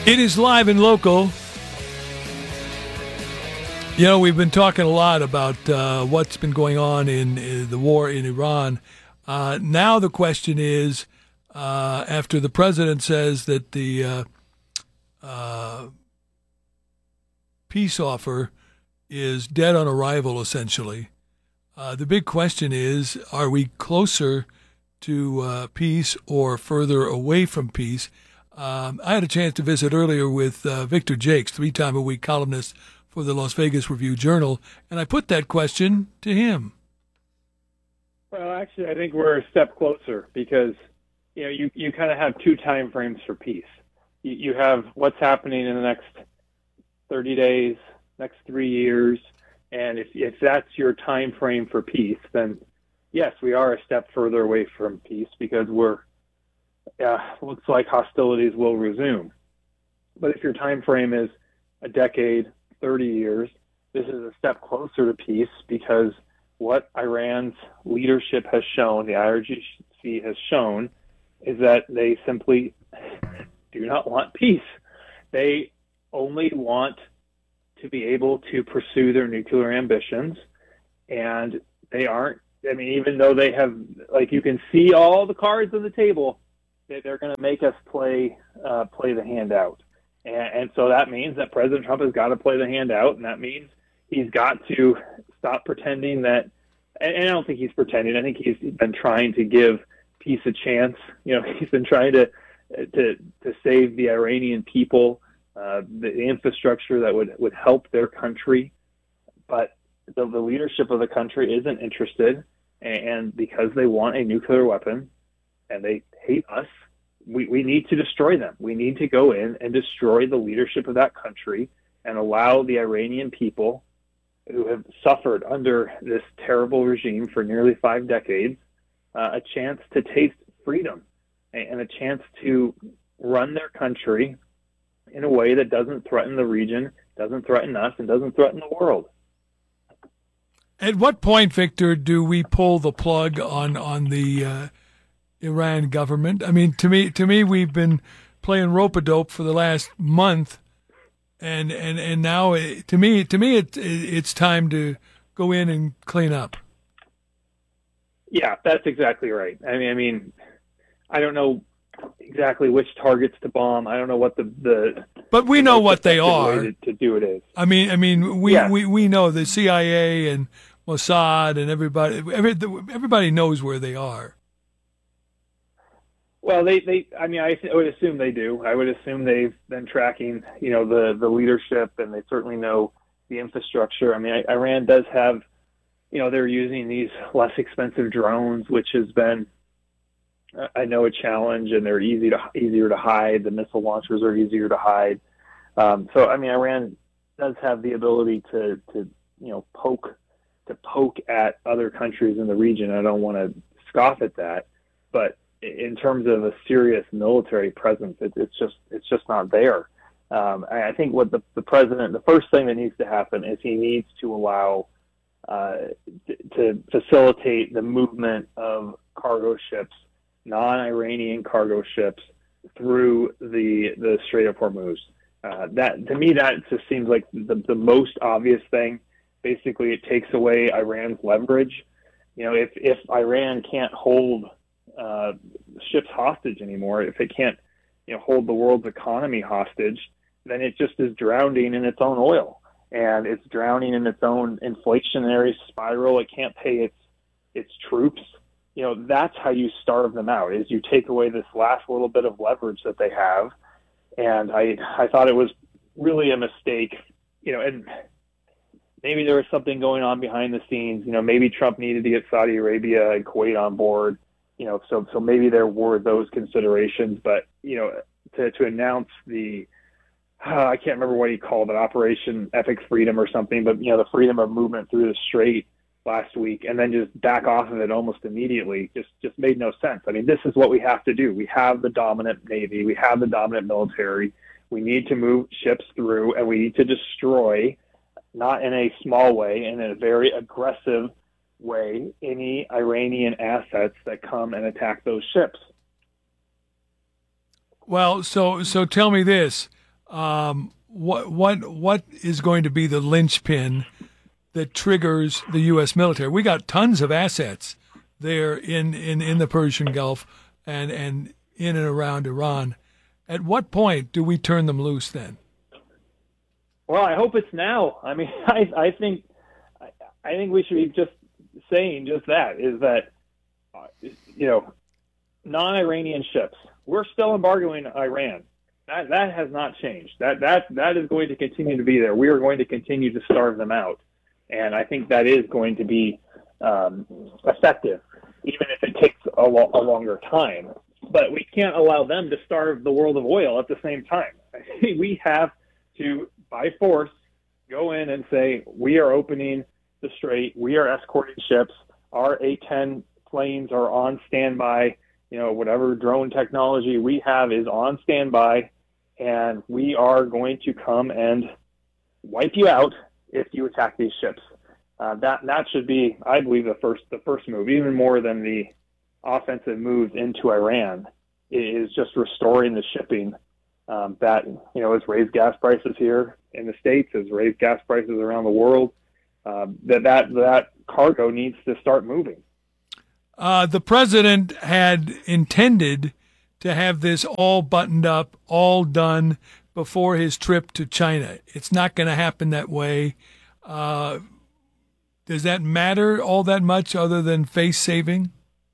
It is live and local. You know, we've been talking a lot about what's been going on in the war in Iran. Now the question is, after the president says that the peace offer is dead on arrival, essentially, the big question is, are we closer to peace or further away from peace? I had a chance to visit earlier with Victor Jakes, 3-time-a-week columnist for the Las Vegas Review-Journal, and I put that question to him. Well, actually, I think we're a step closer because, you kind of have two time frames for peace. You have what's happening in the next 30 days, next 3 years, and if that's your time frame for peace, then yes, we are a step further away from peace because looks like hostilities will resume. But if your time frame is a decade, 30 years, this is a step closer to peace because what Iran's leadership has shown, the IRGC has shown, is that they simply do not want peace. They only want to be able to pursue their nuclear ambitions, and they aren't, even though they have, you can see all the cards on the table, they're going to make us play the hand out. And so that means that President Trump has got to play the hand out, and that means he's got to stop pretending that, and I don't think he's pretending, I think he's been trying to give peace a chance. He's been trying to save the Iranian people, the infrastructure that would help their country, but the leadership of the country isn't interested, and because they want a nuclear weapon, and they hate us, we need to destroy them. We need to go in and destroy the leadership of that country and allow the Iranian people who have suffered under this terrible regime for nearly 5 decades a chance to taste freedom and a chance to run their country in a way that doesn't threaten the region, doesn't threaten us, and doesn't threaten the world. At what point, Victor, do we pull the plug on the Iran government? To me, we've been playing rope-a-dope for the last month, and now to me, it's time to go in and clean up. Yeah, that's exactly right. I don't know exactly which targets to bomb. I don't know what but we know what they are. Way to do it is. We know the CIA and Mossad and everybody knows where they are. Well, I would assume they do. I would assume they've been tracking, the leadership, and they certainly know the infrastructure. Iran does have, they're using these less expensive drones, which has been, I know, a challenge, and they're easier to hide. The missile launchers are easier to hide. Iran does have the ability to poke at other countries in the region. I don't want to scoff at that, but in terms of a serious military presence, it's just not there. I think what the president, the first thing that needs to happen is he needs to allow to facilitate the movement of cargo ships, non-Iranian cargo ships, through the Strait of Hormuz. That, to me, that just seems like the most obvious thing. Basically, it takes away Iran's leverage. If Iran can't hold ships hostage anymore, if it can't hold the world's economy hostage, then it just is drowning in its own oil, and it's drowning in its own inflationary spiral. It can't pay its troops. That's how you starve them out, is you take away this last little bit of leverage that they have. And I thought it was really a mistake, and maybe there was something going on behind the scenes. Maybe Trump needed to get Saudi Arabia and Kuwait on board. So maybe there were those considerations, but to announce the I can't remember what he called it, Operation Epic Freedom or something, but the freedom of movement through the strait last week, and then just back off of it almost immediately just made no sense. This is what we have to do. We have the dominant Navy, we have the dominant military. We need to move ships through, and we need to destroy, not in a small way, in a very aggressive way, any Iranian assets that come and attack those ships. Well, so tell me this. what is going to be the linchpin that triggers the U.S. military? We got tons of assets there in the Persian Gulf and in and around Iran. At what point do we turn them loose then? Well, I hope it's now. I mean, I think we should be just saying just that, is that, non-Iranian ships, we're still embargoing Iran. That has not changed. That is going to continue to be there. We are going to continue to starve them out. And I think that is going to be effective, even if it takes a longer time. But we can't allow them to starve the world of oil at the same time. We have to, by force, go in and say, we are opening the strait, we are escorting ships, our A-10 planes are on standby, whatever drone technology we have is on standby, and we are going to come and wipe you out if you attack these ships. That should be, I believe, the first move, even more than the offensive moves into Iran, is just restoring the shipping that has raised gas prices here in the States, has raised gas prices around the world. That cargo needs to start moving. The president had intended to have this all buttoned up, all done before his trip to China. It's not going to happen that way. Does that matter all that much other than face saving?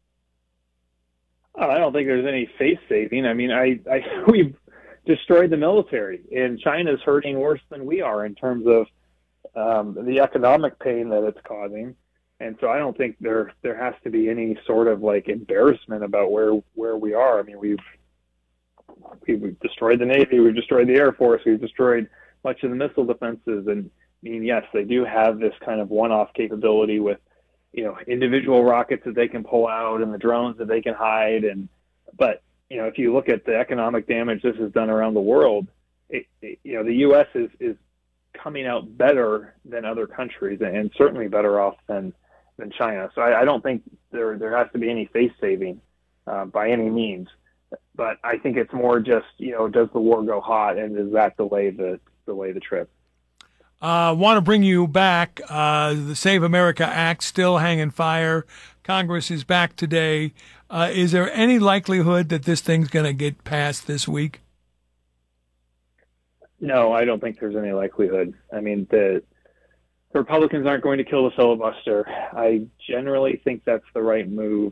I don't think there's any face saving. I mean, we've destroyed the military, and China's hurting worse than we are in terms of the economic pain that it's causing. And so I don't think there has to be any sort of embarrassment about where we are. I mean, we've destroyed the Navy, we've destroyed the Air Force, we've destroyed much of the missile defenses. And I mean, yes, they do have this kind of one-off capability with, individual rockets that they can pull out and the drones that they can hide. But if you look at the economic damage this has done around the world, the U.S. is coming out better than other countries, and certainly better off than China. So I don't think there has to be any face saving by any means. But I think it's more just, does the war go hot, and does that delay the trip? Want to bring you back. The Save America Act still hanging fire. Congress is back today. Is there any likelihood that this thing's going to get passed this week? No, I don't think there's any likelihood. I mean, the Republicans aren't going to kill the filibuster. I generally think that's the right move.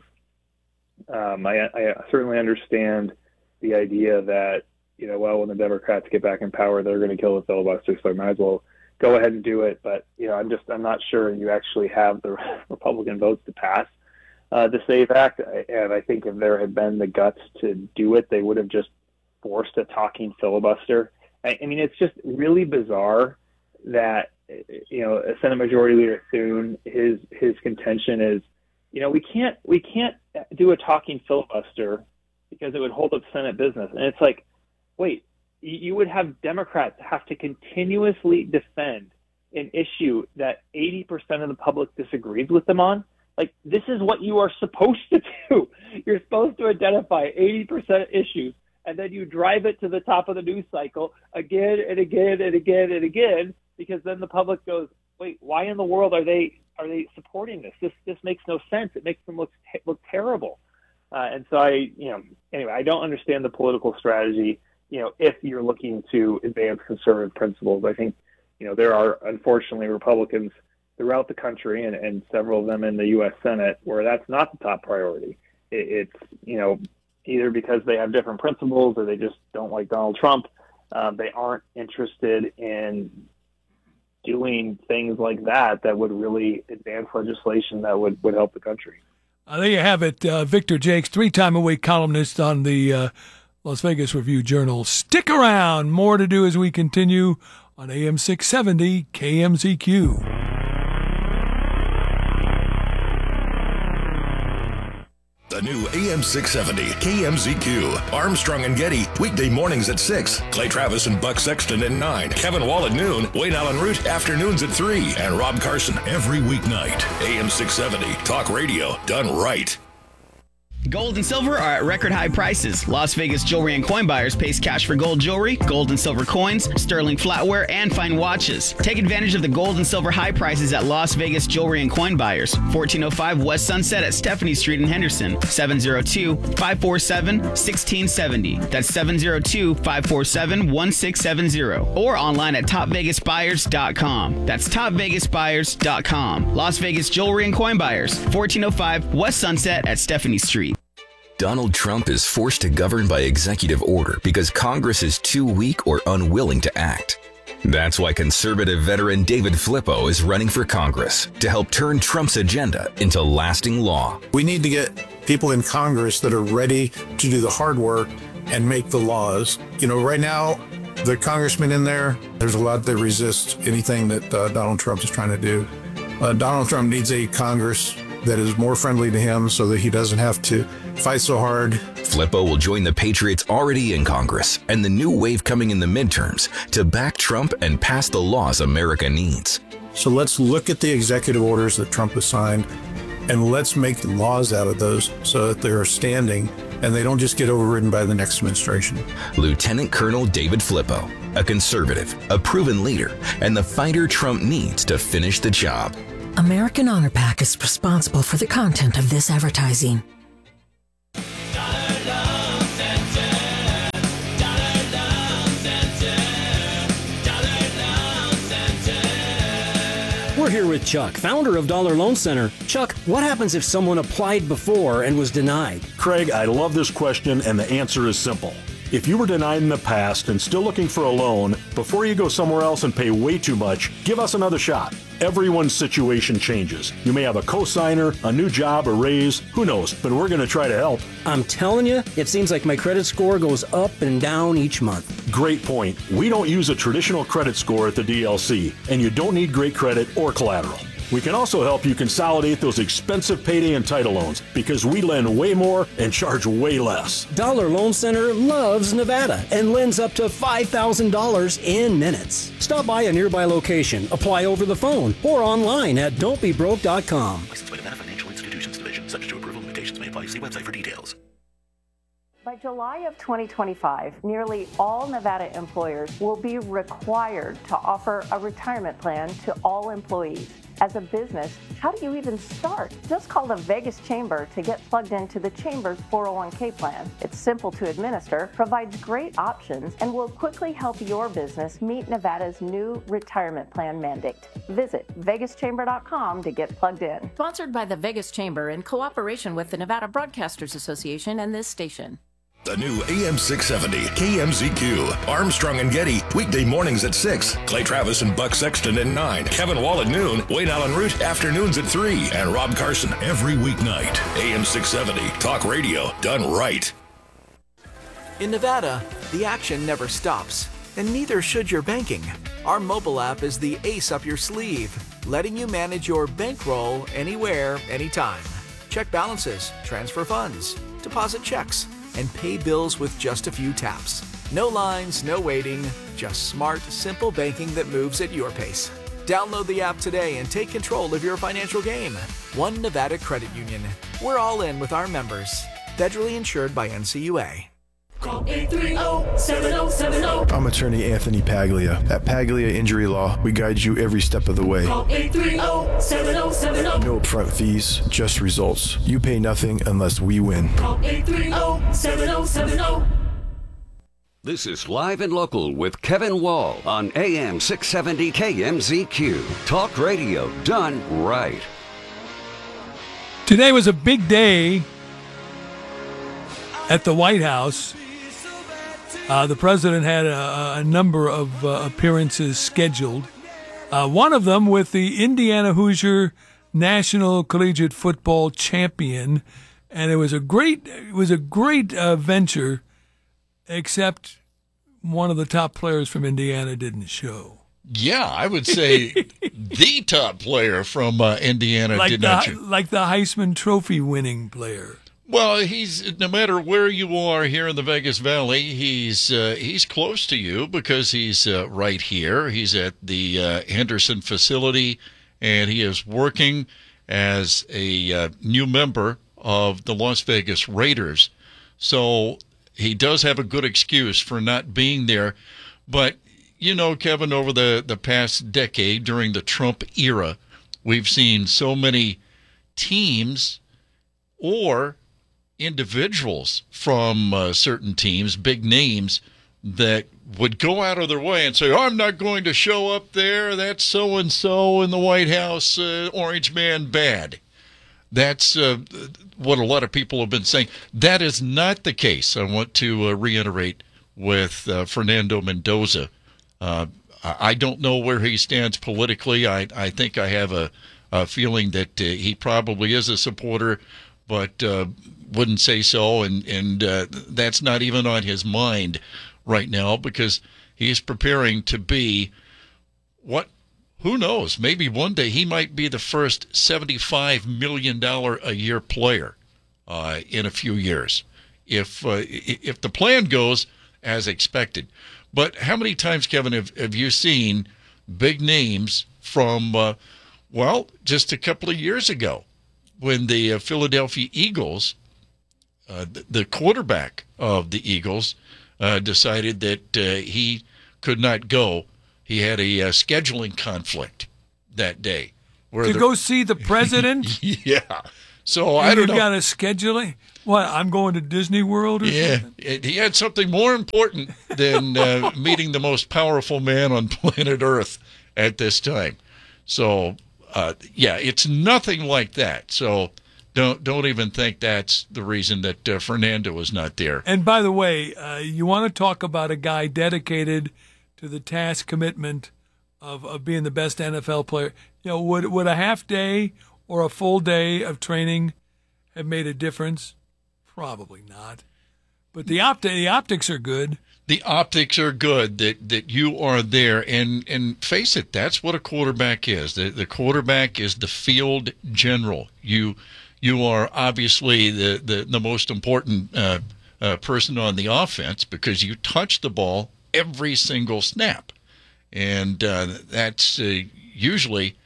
I certainly understand the idea that, when the Democrats get back in power, they're going to kill the filibuster, so I might as well go ahead and do it. But, I'm not sure you actually have the Republican votes to pass the SAVE Act. And I think if there had been the guts to do it, they would have just forced a talking filibuster. I mean, it's just really bizarre that, Senate Majority Leader Thune, his contention is, we can't do a talking filibuster because it would hold up Senate business. And it's like, wait, you would have Democrats have to continuously defend an issue that 80% of the public disagrees with them on. Like, this is what you are supposed to do. You're supposed to identify 80% issues, and then you drive it to the top of the news cycle again and again and again and again, because then the public goes, wait, why in the world are they supporting this? This makes no sense. It makes them look terrible. And so anyway, I don't understand the political strategy, if you're looking to advance conservative principles. I think, there are, unfortunately, Republicans throughout the country and several of them in the U.S. Senate where that's not the top priority. It's, either because they have different principles or they just don't like Donald Trump. They aren't interested in doing things like that would really advance legislation that would help the country. There you have it. Victor Jakes, 3-time-a-week columnist on the Las Vegas Review-Journal. Stick around. More to do as we continue on AM 670 KMZQ. The new AM 670 KMZQ. Armstrong and Getty, weekday mornings at 6. Clay Travis and Buck Sexton at 9. Kevin Wall at noon. Wayne Allen Root, afternoons at 3. And Rob Carson every weeknight. AM 670, talk radio done right. Gold and silver are at record high prices. Las Vegas Jewelry and Coin Buyers pays cash for gold jewelry, gold and silver coins, sterling flatware, and fine watches. Take advantage of the gold and silver high prices at Las Vegas Jewelry and Coin Buyers, 1405 West Sunset at Stephanie Street in Henderson, 702-547-1670. That's 702-547-1670. Or online at topvegasbuyers.com. That's topvegasbuyers.com. Las Vegas Jewelry and Coin Buyers, 1405 West Sunset at Stephanie Street. Donald Trump is forced to govern by executive order because Congress is too weak or unwilling to act. That's why conservative veteran David Flippo is running for Congress to help turn Trump's agenda into lasting law. We need to get people in Congress that are ready to do the hard work and make the laws. You know, right now, the congressmen in there's a lot that resist anything that Donald Trump is trying to do. Donald Trump needs a Congress that is more friendly to him so that he doesn't have to fight so hard. Flippo will join the Patriots already in Congress and the new wave coming in the midterms to back Trump and pass the laws America needs. So let's look at the executive orders that Trump has signed and let's make laws out of those so that they're standing and they don't just get overridden by the next administration. Lieutenant Colonel David Flippo, a conservative, a proven leader, and the fighter Trump needs to finish the job. American Honor Pack is responsible for the content of this advertising. We're here with Chuck, founder of Dollar Loan Center. Chuck, what happens if someone applied before and was denied? Craig, I love this question, and the answer is simple. If you were denied in the past and still looking for a loan, before you go somewhere else and pay way too much, give us another shot. Everyone's situation changes. You may have a cosigner, a new job, a raise, who knows, but we're going to try to help. I'm telling you, it seems like my credit score goes up and down each month. Great point. We don't use a traditional credit score at the DLC, and you don't need great credit or collateral. We can also help you consolidate those expensive payday and title loans because we lend way more and charge way less. Dollar Loan Center loves Nevada and lends up to $5,000 in minutes. Stop by a nearby location, apply over the phone, or online at don'tbebroke.com. Licensed by Nevada Financial Institutions Division. Subject to approval. Limitations may apply. See website for details. By July of 2025, nearly all Nevada employers will be required to offer a retirement plan to all employees. As a business, how do you even start? Just call the Vegas Chamber to get plugged into the Chamber's 401k plan. It's simple to administer, provides great options, and will quickly help your business meet Nevada's new retirement plan mandate. Visit vegaschamber.com to get plugged in. Sponsored by the Vegas Chamber in cooperation with the Nevada Broadcasters Association and this station. The new AM 670 KMZQ. Armstrong and Getty. Weekday mornings at 6. Clay Travis and Buck Sexton at 9. Kevin Wall at noon. Wayne Allen Root afternoons at 3. And Rob Carson every weeknight. AM 670. Talk radio done right. In Nevada, the action never stops. And neither should your banking. Our mobile app is the ace up your sleeve, letting you manage your bankroll anywhere, anytime. Check balances, transfer funds, deposit checks, and pay bills with just a few taps. No lines, no waiting, just smart, simple banking that moves at your pace. Download the app today and take control of your financial game. One Nevada Credit Union. We're all in with our members. Federally insured by NCUA. Call 830-7070. I'm attorney Anthony Paglia. At Paglia Injury Law, we guide you every step of the way. Call 830-7070. No upfront fees, just results. You pay nothing unless we win. Call 830-7070. This is Live and Local with Kevin Wall on AM 670 KMZQ. Talk radio done right. Today was a big day at the White House. The president had a number of appearances scheduled. One of them with the Indiana Hoosier National Collegiate Football Champion, and it was a great venture, except one of the top players from Indiana didn't show. Yeah, I would say the top player from Indiana did not show. Like the Heisman Trophy winning player. Well, he's no matter where you are here in the Vegas Valley, he's close to you because he's right here. He's at the Henderson facility, and he is working as a new member of the Las Vegas Raiders. So he does have a good excuse for not being there. But, Kevin, over the past decade, during the Trump era, we've seen so many teams or individuals from certain teams, big names, that would go out of their way and say, I'm not going to show up there. That's so-and-so in the White House, orange man bad. That's what a lot of people have been saying. That is not the case. I want to reiterate with Fernando Mendoza. I don't know where he stands politically. I think I have a feeling that he probably is a supporter, but wouldn't say so. And that's not even on his mind right now, because he's preparing to be who knows, maybe one day he might be the first $75 million a year player in a few years, if the plan goes as expected. But how many times, Kevin, have you seen big names from, just a couple of years ago when the Philadelphia Eagles, the quarterback of the Eagles, decided that he could not go. He had a scheduling conflict that day. Go see the president? Yeah. So I don't know. You got a scheduling? What, I'm going to Disney World or something? Yeah. He had something more important than meeting the most powerful man on planet Earth at this time. So, it's nothing like that. So Don't even think that's the reason that Fernando is not there. And by the way, you want to talk about a guy dedicated to the task commitment of being the best NFL player. Would a half day or a full day of training have made a difference? Probably not. But the optics are good. The optics are good that you are there. And face it, that's what a quarterback is. The quarterback is the field general. You are obviously the most important person on the offense, because you touch the ball every single snap. And that's usually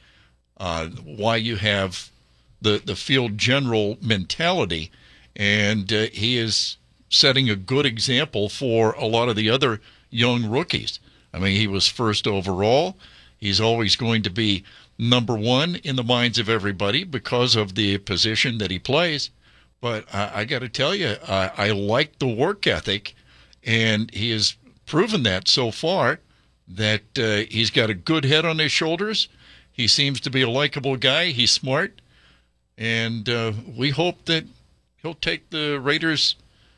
why you have the field general mentality. And he is setting a good example for a lot of the other young rookies. I mean, he was first overall. He's always going to be number one in the minds of everybody because of the position that he plays. But I got to tell you, I like the work ethic, and he has proven that so far, that he's got a good head on his shoulders. He seems to be a likable guy. He's smart, and we hope that he'll take the Raiders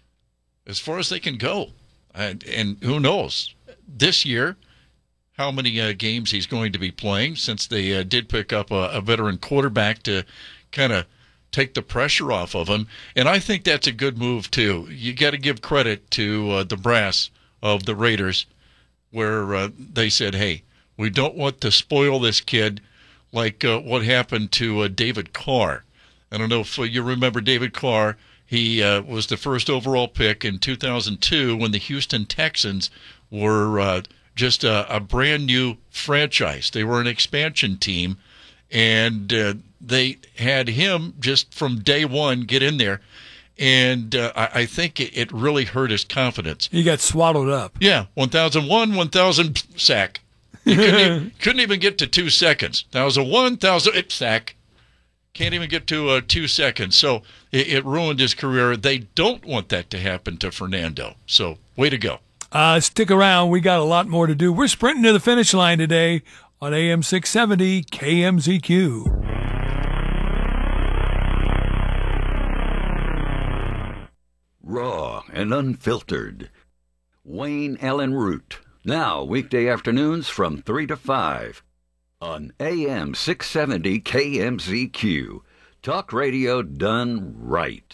as far as they can go. And who knows, this year, how many games he's going to be playing, since they did pick up a veteran quarterback to kind of take the pressure off of him. And I think that's a good move, too. You got to give credit to the brass of the Raiders, where they said, hey, we don't want to spoil this kid like what happened to David Carr. I don't know if you remember David Carr. He was the first overall pick in 2002 when the Houston Texans were just a brand new franchise. They were an expansion team, and they had him just from day one get in there. And I think it really hurt his confidence. He got swallowed up. Yeah, 1,001, 1,000 sack. He couldn't even get to 2 seconds. 1,001, 1,000 sack. Can't even get to 2 seconds. So it ruined his career. They don't want that to happen to Fernando. So way to go. Stick around. We got a lot more to do. We're sprinting to the finish line today on AM 670 KMZQ. Raw and unfiltered. Wayne Allen Root. Now, weekday afternoons from 3 to 5 on AM 670 KMZQ. Talk radio done right.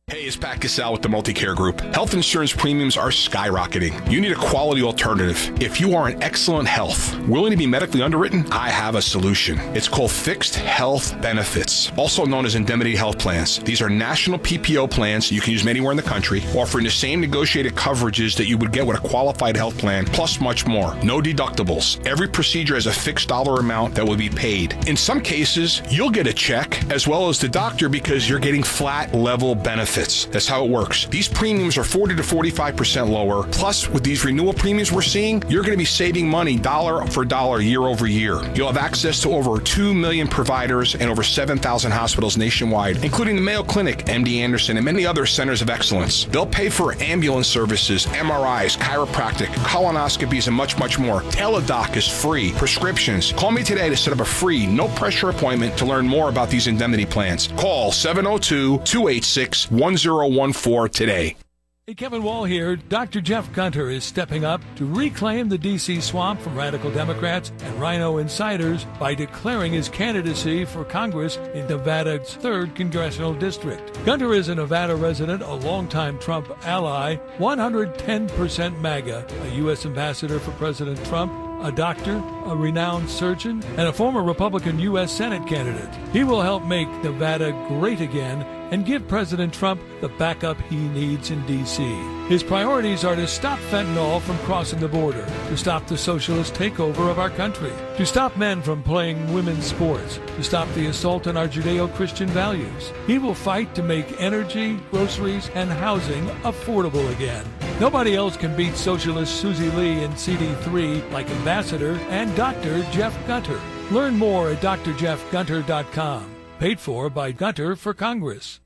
Hey, it's Pat Cassell with the Multicare Group. Health insurance premiums are skyrocketing. You need a quality alternative. If you are in excellent health, willing to be medically underwritten, I have a solution. It's called Fixed Health Benefits, also known as indemnity health plans. These are national PPO plans you can use anywhere in the country, offering the same negotiated coverages that you would get with a qualified health plan, plus much more. No deductibles. Every procedure has a fixed dollar amount that will be paid. In some cases, you'll get a check as well as the doctor because you're getting flat level benefits. That's how it works. These premiums are 40 to 45% lower. Plus, with these renewal premiums we're seeing, you're going to be saving money dollar for dollar year over year. You'll have access to over 2 million providers and over 7,000 hospitals nationwide, including the Mayo Clinic, MD Anderson, and many other centers of excellence. They'll pay for ambulance services, MRIs, chiropractic, colonoscopies, and much, much more. Teledoc is free. Prescriptions. Call me today to set up a free, no-pressure appointment to learn more about these indemnity plans. Call 702-286-1014 today. Hey, Kevin Wall here. Dr. Jeff Gunter is stepping up to reclaim the D.C. swamp from radical Democrats and Rhino insiders by declaring his candidacy for Congress in Nevada's 3rd Congressional District. Gunter is a Nevada resident, a longtime Trump ally, 110% MAGA, a U.S. ambassador for President Trump, a doctor, a renowned surgeon, and a former Republican U.S. Senate candidate. He will help make Nevada great again and give President Trump the backup he needs in D.C. His priorities are to stop fentanyl from crossing the border, to stop the socialist takeover of our country, to stop men from playing women's sports, to stop the assault on our Judeo-Christian values. He will fight to make energy, groceries, and housing affordable again. Nobody else can beat socialist Susie Lee in CD3 like Ambassador and Dr. Jeff Gunter. Learn more at drjeffgunter.com. Paid for by Gunter for Congress.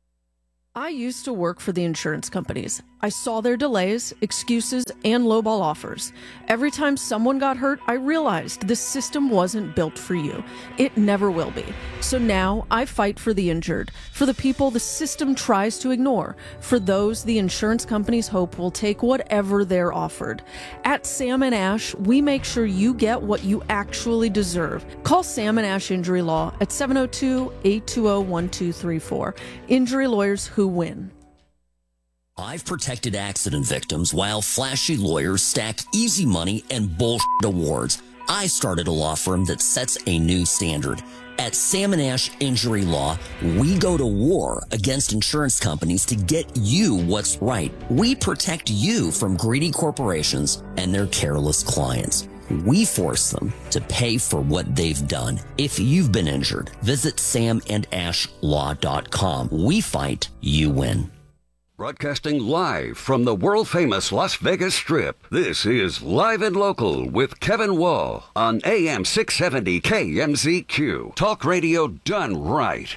I used to work for the insurance companies. I saw their delays, excuses, and lowball offers. Every time someone got hurt, I realized this system wasn't built for you. It never will be. So now I fight for the injured, for the people the system tries to ignore, for those the insurance companies hope will take whatever they're offered. At Sam & Ash, we make sure you get what you actually deserve. Call Sam & Ash Injury Law at 702-820-1234. Injury lawyers who win. I've protected accident victims while flashy lawyers stack easy money and bullshit awards. I started a law firm that sets a new standard. At Sam & Ash Injury Law, we go to war against insurance companies to get you what's right. We protect you from greedy corporations and their careless clients. We force them to pay for what they've done. If you've been injured, visit samandashlaw.com. We fight, you win. Broadcasting live from the world-famous Las Vegas Strip, this is Live and Local with Kevin Wall on AM 670 KMZQ. Talk radio done right.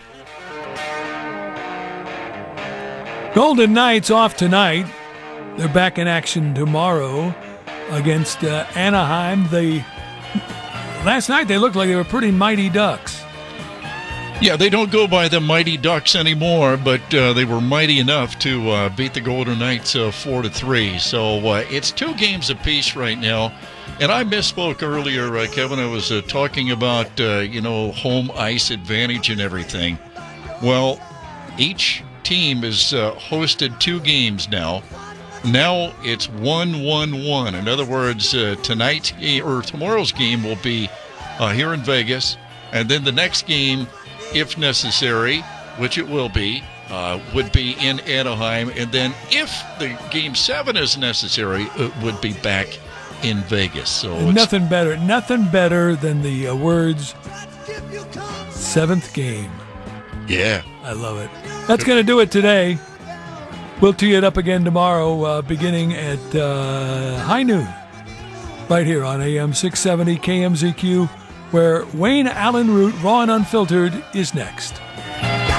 Golden Knights off tonight. They're back in action tomorrow against Anaheim. Last night they looked like they were pretty mighty Ducks. Yeah, they don't go by the Mighty Ducks anymore, but they were mighty enough to beat the Golden Knights 4-3. So it's 2 games apiece right now. And I misspoke earlier, Kevin. I was talking about, home ice advantage and everything. Well, each team has hosted 2 games now. Now it's 1-1-1. In other words, tonight's or tomorrow's game will be here in Vegas. And then the next game, if necessary, which it will be, would be in Anaheim. And then if the Game 7 is necessary, it would be back in Vegas. So nothing better than the words, 7th game. Yeah. I love it. That's going to do it today. We'll tee it up again tomorrow, beginning at high noon, right here on AM 670 KMZQ, where Wayne Allen Root, Raw and Unfiltered, is next.